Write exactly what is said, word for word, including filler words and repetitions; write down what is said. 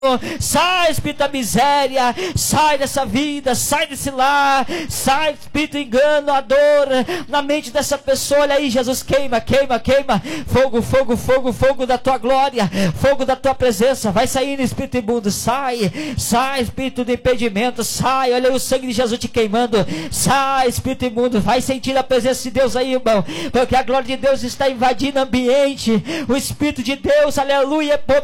Sai, espírito da miséria, sai dessa vida, sai desse lar, sai, espírito engano, a dor na mente dessa pessoa. Olha aí, Jesus, queima, queima, queima, fogo, fogo, fogo, fogo da tua glória, fogo da tua presença, vai saindo, espírito imundo, sai, sai, espírito de impedimento, sai, olha aí o sangue de Jesus te queimando, sai, espírito imundo, vai sentir a presença de Deus aí, irmão, porque a glória de Deus está invadindo o ambiente, o espírito de Deus, aleluia,